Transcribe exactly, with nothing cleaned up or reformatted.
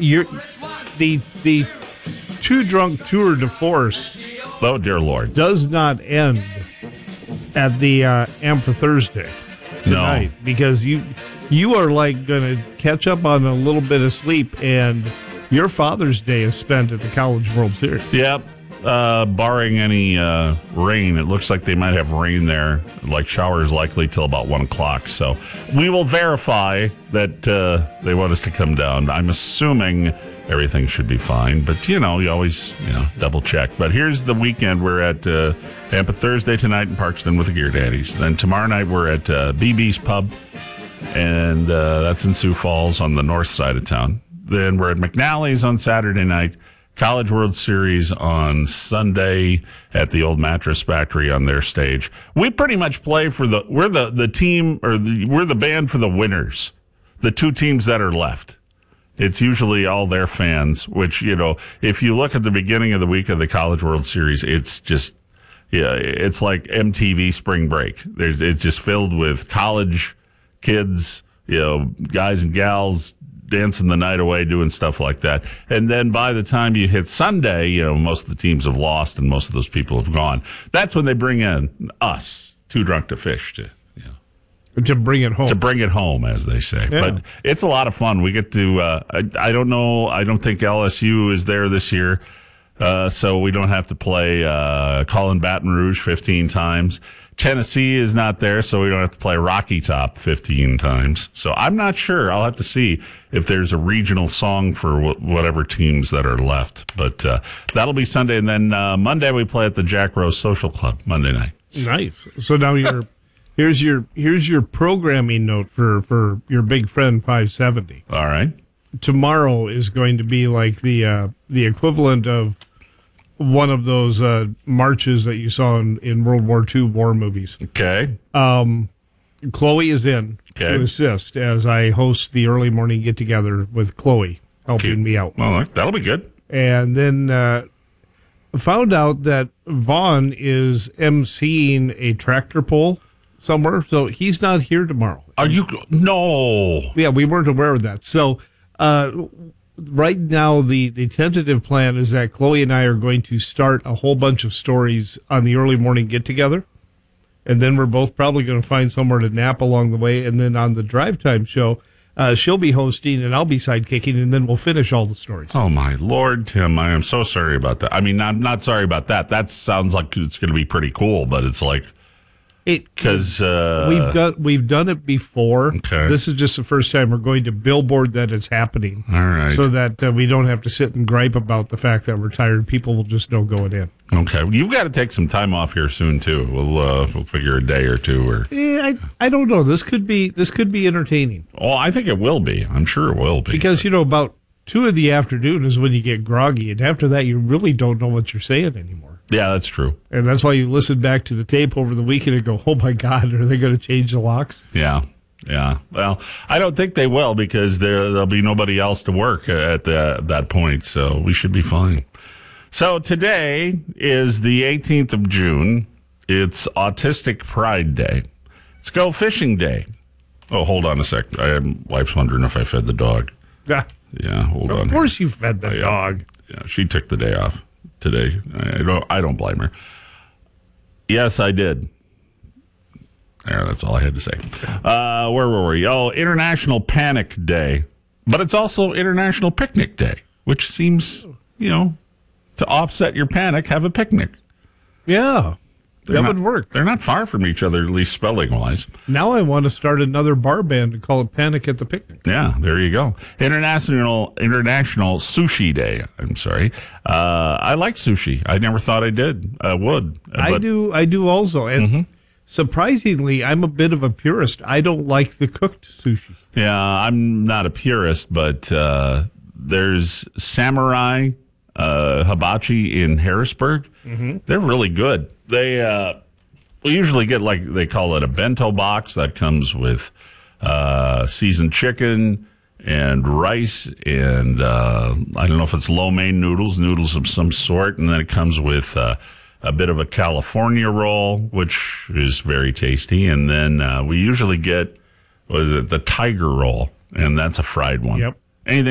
you're the the Too Drunk Tour de Force. Oh dear Lord! Does not end at the uh, Amphi Thursday tonight no. because you you are like going to catch up on a little bit of sleep, and your Father's Day is spent at the College World Series. Yep. Uh, barring any uh, rain, it looks like they might have rain there, like showers likely till about one o'clock. So we will verify that uh, they want us to come down. I'm assuming everything should be fine, but you know, you always you know double check. But here's the weekend: we're at uh, Tampa Thursday tonight in Parkston with the Gear Daddies. Then tomorrow night we're at uh, B B's Pub, and uh, that's in Sioux Falls on the north side of town. Then we're at McNally's on Saturday night. College World Series on Sunday at the old Mattress Factory on their stage. We pretty much play for the we're the the team or the, we're the band for the winners, the two teams that are left. It's usually all their fans, which, you know, if you look at the beginning of the week of the College World Series, it's just yeah, it's like M T V Spring Break. There's it's just filled with college kids, you know, guys and gals dancing the night away, doing stuff like that. And then by the time you hit Sunday, you know, most of the teams have lost and most of those people have gone. That's when they bring in us, Too Drunk to Fish, to, you know, to bring it home. To bring it home, as they say. Yeah. But it's a lot of fun. We get to, uh, I, I don't know, I don't think L S U is there this year. Uh, so we don't have to play, uh, Colin Baton Rouge fifteen times. Tennessee is not there, so we don't have to play Rocky Top fifteen times. So I'm not sure. I'll have to see if there's a regional song for wh- whatever teams that are left. But uh, that'll be Sunday. And then uh, Monday we play at the Jack Rose Social Club, Monday night. Nice. So now you're, here's your here's your programming note for, for your big friend five seventy. All right. Tomorrow is going to be like the uh, the equivalent of one of those uh, marches that you saw in, in World War Two war movies. Okay. Um, Chloe is in okay. to assist as I host the early morning get-together with Chloe helping okay. me out. Well, that'll be good. And then uh, found out that Vaughn is emceeing a tractor pull somewhere, so he's not here tomorrow. Are you? No. Yeah, we weren't aware of that. So uh, right now, the, the tentative plan is that Chloe and I are going to start a whole bunch of stories on the early morning get-together, and then we're both probably going to find somewhere to nap along the way, and then on the drive time show, uh, she'll be hosting and I'll be sidekicking, and then we'll finish all the stories. Oh, my Lord, Tim, I am so sorry about that. I mean, I'm not sorry about that. That sounds like it's going to be pretty cool, but it's like... It because uh, we've done we've done it before. Okay. This is just the first time we're going to billboard that it's happening. All right. So that uh, we don't have to sit and gripe about the fact that we're tired. People will just know going in. Okay. You've got to take some time off here soon too. We'll uh, we'll figure a day or two. Or yeah, I I don't know. This could be this could be entertaining. Oh, I think it will be. I'm sure it will be. Because you know about two in the afternoon is when you get groggy, and after that you really don't know what you're saying anymore. Yeah, that's true. And that's why you listen back to the tape over the weekend and go, oh, my God, are they going to change the locks? Yeah, yeah. Well, I don't think they will because there, there'll be nobody else to work at the, that point, so we should be fine. So today is the eighteenth of June. It's Autistic Pride Day. It's Go Fishing Day. Oh, hold on a sec. My wife's wondering if I fed the dog. Yeah, yeah hold of on. Of course here. You fed the oh, yeah. dog. Yeah, she took the day off today. I don't I don't blame her. Yes, I did. There, that's all I had to say. Uh, where were we? Oh, International Panic Day. But it's also International Picnic Day, which seems, you know, to offset your panic, have a picnic. Yeah, they're that not, would work. They're not far from each other, at least spelling-wise. Now I want to start another bar band and call it Panic at the Picnic. Yeah, there you go. International International Sushi Day. I'm sorry. Uh, I like sushi. I never thought I did. I would. I but, do. I do also. And mm-hmm. surprisingly, I'm a bit of a purist. I don't like the cooked sushi. Yeah, I'm not a purist, but uh, there's Samurai uh, Hibachi in Harrisburg. Mm-hmm. They're really good. They uh, we usually get, like, they call it a bento box that comes with uh, seasoned chicken and rice and uh, I don't know if it's lo mein noodles, noodles of some sort, and then it comes with uh, a bit of a California roll, which is very tasty, and then uh, we usually get, what is it, the tiger roll, and that's a fried one. Yep. Anything